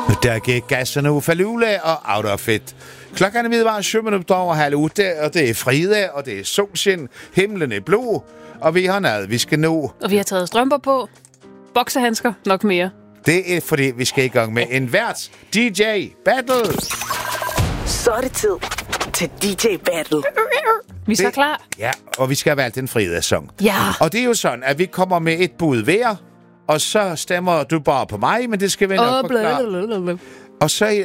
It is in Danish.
Der gik gassen ud for Lule og out of it. Klokken er videre 7 minutter over 7:30, og det er fredag, og det er solskin, himlen er blå, og vi har noget, vi skal nå. Og vi har taget strømper på, boksehandsker, nok mere. Det er fordi, vi skal i gang med en vært DJ Battle. Så er det tid til DJ Battle. Vi er klar. Ja, og vi skal have valgt en fredagssang. Ja. Og det er jo sådan, at vi kommer med et bud hver, og så stemmer du bare på mig, men det skal vi nok forklare. Og så